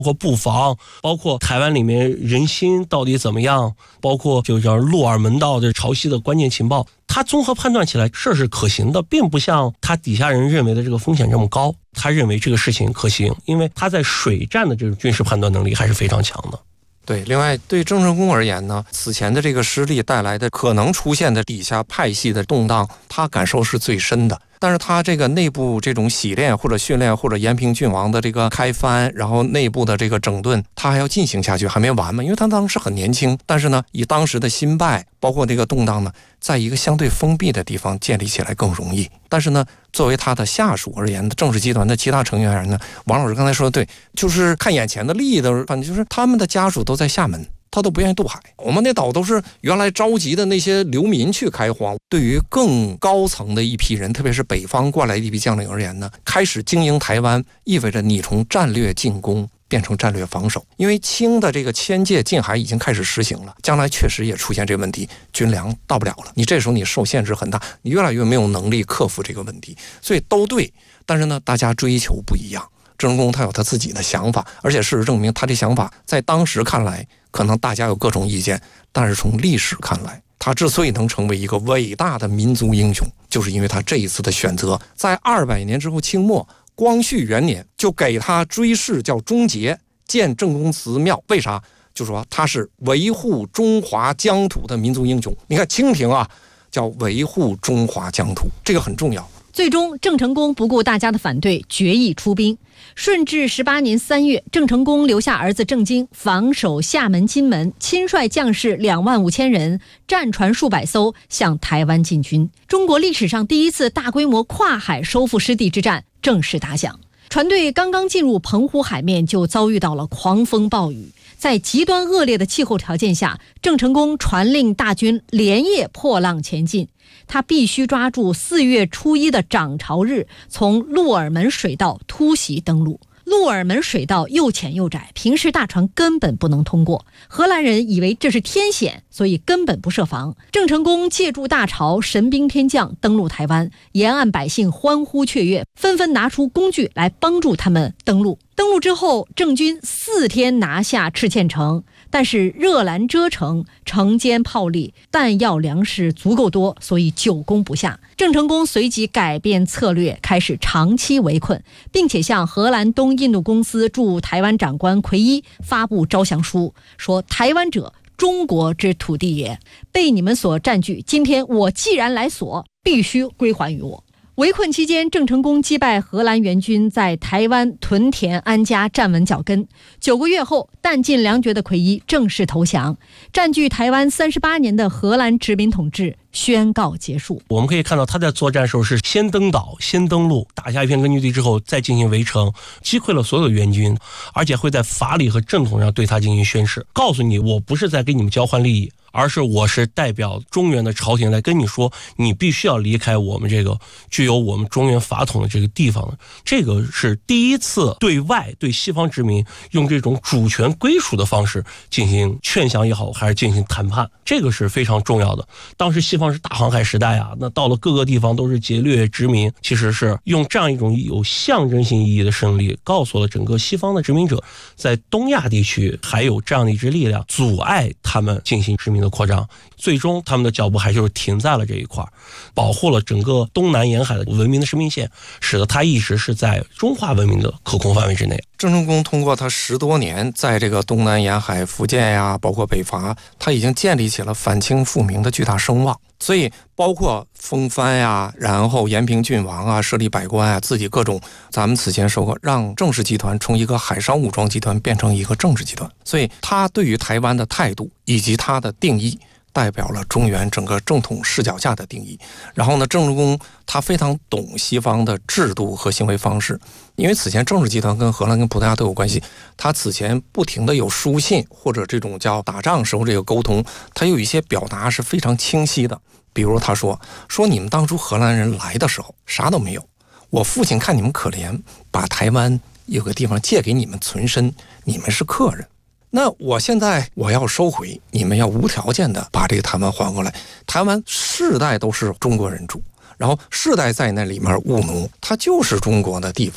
括布防，包括台湾里面人心到底怎么样，包括就叫鹿耳门道的潮汐的关键情报，他综合判断起来这是可行的，并不像他底下人认为的这个风险这么高。他认为这个事情可行，因为他在水战的这种军事判断能力还是非常强的。 对，另外对郑成功而言呢，此前的这个失利带来的可能出现的底下派系的动荡，他感受是最深的。但是他这个内部这种洗练或者训练或者延平郡王的这个开藩，然后内部的这个整顿，他还要进行下去，还没完嘛。因为他当时很年轻，但是呢，以当时的新败，包括这个动荡呢，在一个相对封闭的地方建立起来更容易。但是呢，作为他的下属而言，郑氏集团的其他成员而言呢，王老师刚才说的对，就是看眼前的利益的，反正就是他们的家属都在厦门，他都不愿意渡海。我们那岛都是原来召集的那些流民去开荒。对于更高层的一批人，特别是北方过来的一批将领而言呢，开始经营台湾，意味着你从战略进攻变成战略防守。因为清的这个迁界禁海已经开始实行了，将来确实也出现这个问题，军粮到不了了，你这时候你受限制很大，你越来越没有能力克服这个问题。所以都对，但是呢，大家追求不一样。郑成功他有他自己的想法，而且事实证明他这想法在当时看来可能大家有各种意见，但是从历史看来，他之所以能成为一个伟大的民族英雄，就是因为他这一次的选择。在200年之后清末光绪元年就给他追谥叫忠节，建郑公祠庙。为啥？就说他是维护中华疆土的民族英雄。你看清廷啊，叫维护中华疆土，这个很重要。 最终郑成功不顾大家的反对，决意出兵。顺治18年3月，郑成功留下儿子郑经防守厦门、金门，亲率将士25000人，战船数百艘向台湾进军。中国历史上第一次大规模跨海收复失地之战正式打响。船队刚刚进入澎湖海面，就遭遇到了狂风暴雨。在极端恶劣的气候条件下，郑成功传令大军连夜破浪前进。他必须抓住4月初1的涨潮日，从鹿耳门水道突袭登陆。鹿耳门水道又浅又窄，平时大船根本不能通过。荷兰人以为这是天险，所以根本不设防。郑成功借助大潮，神兵天降，登陆台湾，沿岸百姓欢呼雀跃，纷纷拿出工具来帮助他们登陆。登陆之后，郑军4天拿下赤堑城，但是热兰遮城，城坚炮利，弹药粮食足够多，所以久攻不下。郑成功随即改变策略，开始长期围困，并且向荷兰东印度公司驻台湾长官奎一发布招降书，说台湾者中国之土地也，被你们所占据，今天我既然来索，必须归还于我。围困期间，郑成功击败荷兰援军，在台湾屯田安家，站稳脚跟。9个月后，弹尽粮绝的奎一正式投降，占据台湾38年的荷兰殖民统治宣告结束。 我们可以看到他在作战时候是先登岛，先登陆，打下一片根据地之后再进行围城，击溃了所有的援军，而且会在法理和正统上对他进行宣示，告诉你我不是在跟你们交换利益，而是我是代表中原的朝廷来跟你说，你必须要离开我们这个具有我们中原法统的这个地方。这个是第一次对外对西方殖民用这种主权归属的方式进行劝降也好，还是进行谈判，这个是非常重要的。当时西方是大航海时代啊，那到了各个地方都是劫掠殖民，其实是用这样一种有象征性意义的胜利，告诉了整个西方的殖民者，在东亚地区还有这样的一支力量阻碍他们进行殖民的扩张。最终他们的脚步还就是停在了这一块，保护了整个东南沿海的文明的生命线，使得它一直是在中华文明的可控范围之内。 郑成功通过他10多年在这个东南沿海、福建呀，包括北伐，他已经建立起了反清复明的巨大声望。所以包括封藩呀，然后延平郡王啊，设立百官啊，自己各种，咱们此前说过，让郑氏集团从一个海上武装集团变成一个政治集团。所以他对于台湾的态度以及他的定义，代表了中原整个正统视角下的定义。然后呢，郑成功他非常懂西方的制度和行为方式，因为此前郑氏集团跟荷兰跟葡萄牙都有关系，他此前不停的有书信或者这种叫打仗时候这个沟通，他有一些表达是非常清晰的。比如他说你们当初荷兰人来的时候啥都没有，我父亲看你们可怜，把台湾有个地方借给你们存身，你们是客人，那我现在我要收回，你们要无条件的把这个台湾还过来。台湾世代都是中国人住，然后世代在那里面务农，它就是中国的地方。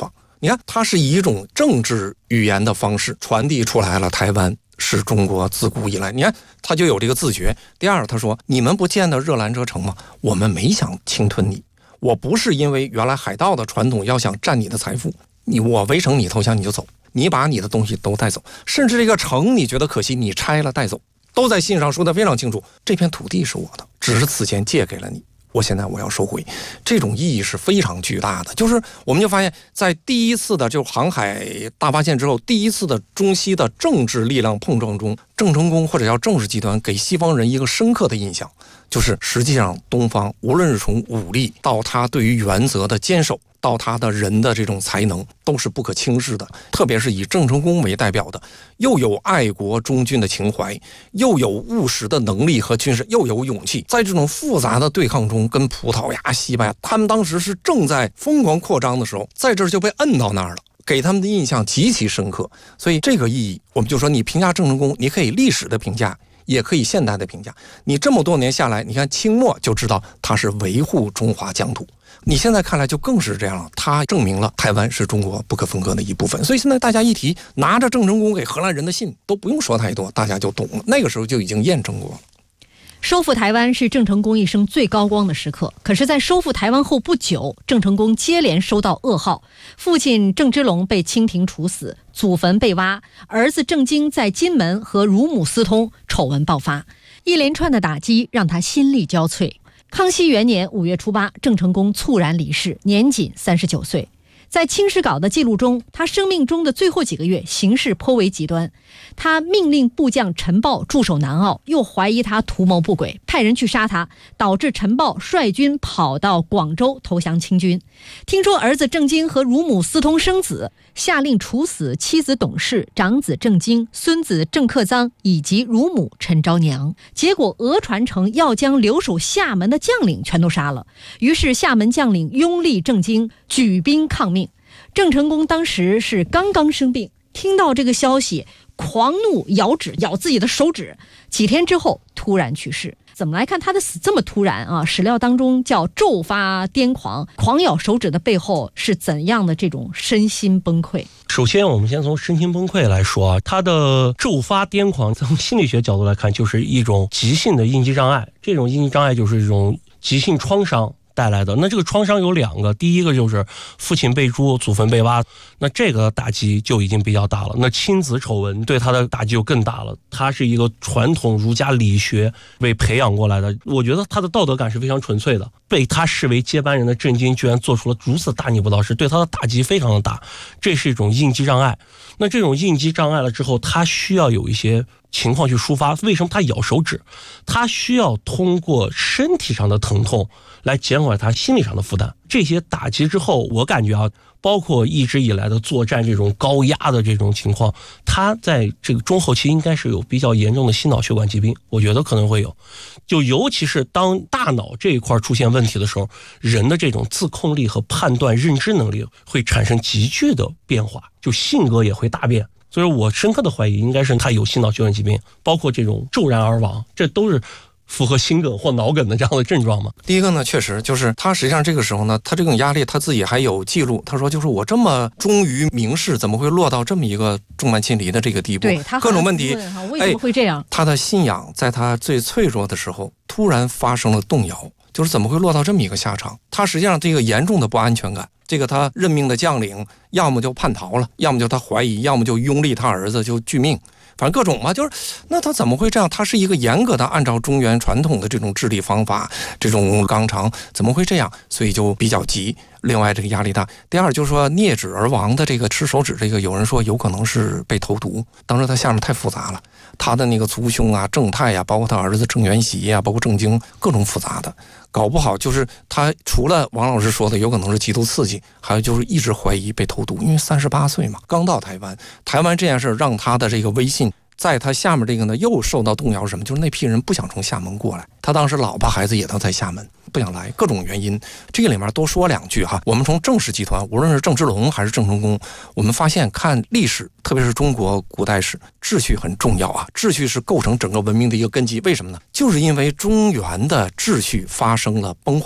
你看，它是以一种政治语言的方式传递出来了台湾是中国自古以来，你看他就有这个自觉。第二，他说你们不见得热兰遮城吗？我们没想侵吞你，我不是因为原来海盗的传统要想占你的财富，我围城你投降你就走，你把你的东西都带走，甚至这个城你觉得可惜你拆了带走，都在信上说得非常清楚，这片土地是我的，只是此前借给了你，现在我要收回。这种意义是非常巨大的。就是我们就发现在第一次的就航海大发现之后，第一次的中西的政治力量碰撞中，郑成功或者叫郑氏集团给西方人一个深刻的印象，就是实际上东方无论是从武力到他对于原则的坚守，到他的人的这种才能，都是不可轻视的。特别是以郑成功为代表的，又有爱国忠君的情怀，又有务实的能力和军事，又有勇气，在这种复杂的对抗中，跟葡萄牙、西班牙，他们当时是正在疯狂扩张的时候，在这儿就被摁到那儿了，给他们的印象极其深刻。所以这个意义，我们就说你评价郑成功，你可以历史的评价，也可以现代的评价。你这么多年下来，你看清末就知道他是维护中华疆土，你现在看来就更是这样了，他证明了台湾是中国不可分割的一部分。所以现在大家一提拿着郑成功给荷兰人的信，都不用说太多，大家就懂了。那个时候就已经验证过了。 收复台湾是郑成功一生最高光的时刻，可是在收复台湾后不久，郑成功接连收到噩耗，父亲郑芝龙被清廷处死，祖坟被挖，儿子郑经在金门和乳母私通，丑闻爆发，一连串的打击让他心力交瘁。康熙元年5月初8，郑成功猝然离世，年仅39岁。在《清史稿》的记录中，他生命中的最后几个月行事颇为极端。他命令部将陈豹驻守南澳，又怀疑他图谋不轨，派人去杀他，导致陈豹率军跑到广州投降清军。听说儿子郑经和乳母私通生子，下令处死妻子董氏、长子郑经、孙子郑克臧以及乳母陈昭娘。结果讹传成要将留守厦门的将领全都杀了，于是厦门将领拥立郑经，举兵抗命。郑成功当时是刚刚生病，听到这个消息，狂怒咬自己的手指，几天之后突然去世。怎么来看他的死这么突然啊？史料当中叫骤发癫狂，狂咬手指的背后是怎样的这种身心崩溃？ 首先我们先从身心崩溃来说啊，他的骤发癫狂从心理学角度来看就是一种急性的应激障碍，这种应激障碍就是一种急性创伤带来的。那这个创伤有两个，第一个就是父亲被诛，祖坟被挖，那这个打击就已经比较大了。那亲子丑闻对他的打击就更大了。他是一个传统儒家理学被培养过来的，我觉得他的道德感是非常纯粹的。被他视为接班人的郑经居然做出了如此大逆不道事，对他的打击非常的大，这是一种应激障碍。那这种应激障碍了之后，他需要有一些情况去抒发。为什么他咬手指？他需要通过身体上的疼痛来减缓他心理上的负担。这些打击之后，我感觉啊，包括一直以来的作战这种高压的这种情况，他在这个中后期应该是有比较严重的心脑血管疾病，我觉得可能会有。就尤其是当大脑这一块出现问题的时候，人的这种自控力和判断认知能力会产生急剧的变化，就性格也会大变。所以我深刻的怀疑应该是他有心脑血管疾病，包括这种骤然而亡，这都是符合心梗或脑梗的这样的症状吗？ 第一个呢，确实就是他实际上这个时候呢，他这种压力他自己还有记录，他说就是我这么忠于名士，怎么会落到这么一个重慢亲离的这个地步？ 对，他各种问题， 为什么会这样？ 他的信仰在他最脆弱的时候突然发生了动摇，就是怎么会落到这么一个下场？他实际上这个严重的不安全感，这个他任命的将领要么就叛逃了，要么就他怀疑，要么就拥立他儿子就拒命，反正各种嘛，就是那他怎么会这样？他是一个严格的按照中原传统的这种治理方法，这种纲常，怎么会这样？所以就比较急。另外这个压力大。第二就是说啮指而亡的这个吃手指，这个有人说有可能是被投毒，当时他下面太复杂了，他的那个族兄啊、郑泰啊，包括他儿子郑元喜啊，包括郑经，各种复杂的，搞不好就是他除了王老师说的有可能是极度刺激，还有就是一直怀疑被投毒，因为38岁嘛，刚到台湾这件事让他的这个威信在他下面这个呢又受到动摇。什么？就是那批人不想从厦门过来，他当时老婆孩子也都在厦门，不想来，各种原因。这个里面多说两句哈，我们从郑氏集团，无论是郑芝龙还是郑成功，我们发现看历史，特别是中国古代史，秩序很重要啊，秩序是构成整个文明的一个根基。为什么呢？就是因为中原的秩序发生了崩坏，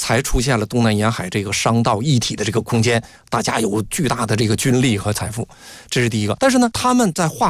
才出现了东南沿海这个商道一体的这个空间，大家有巨大的这个军力和财富，这是第一个。但是呢，他们在划